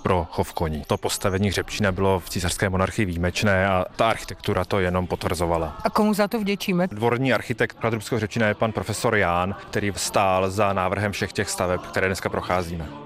pro chov koní. To postavení hřebčína bylo v císařské monarchii výjimečné a ta architektura to jenom potvrzovala. A komu za to vděčíme? Dvorní architekt Kladrubského hřebčína je pan profesor Ján, který stál za návrhem všech těch staveb, které dneska procházíme.